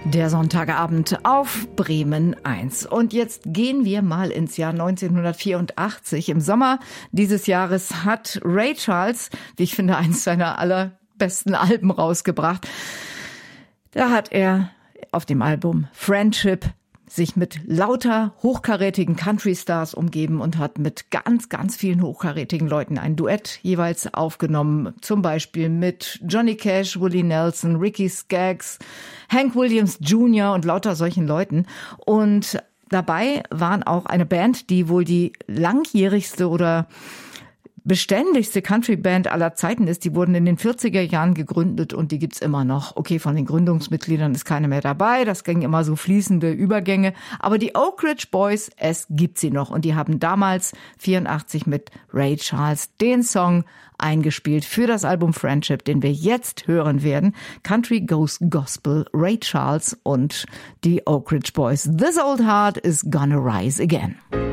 Der Sonntagabend auf Bremen 1. Und jetzt gehen wir mal ins Jahr 1984. Im Sommer dieses Jahres hat Ray Charles, wie ich finde, eines seiner allerbesten Alben rausgebracht. Da hat er auf dem Album Friendship sich mit lauter hochkarätigen Country-Stars umgeben und hat mit ganz, ganz vielen hochkarätigen Leuten ein Duett jeweils aufgenommen. Zum Beispiel mit Johnny Cash, Willie Nelson, Ricky Skaggs, Hank Williams Jr. und lauter solchen Leuten. Und dabei waren auch eine Band, die wohl die langjährigste oder beständigste Country-Band aller Zeiten ist. Die wurden in den 40er Jahren gegründet und die gibt's immer noch. Okay, von den Gründungsmitgliedern ist keine mehr dabei. Das ging immer so fließende Übergänge. Aber die Oak Ridge Boys, es gibt sie noch. Und die haben damals 84 mit Ray Charles den Song eingespielt für das Album Friendship, den wir jetzt hören werden. Country Goes Gospel, Ray Charles und die Oak Ridge Boys. This old heart is gonna rise again.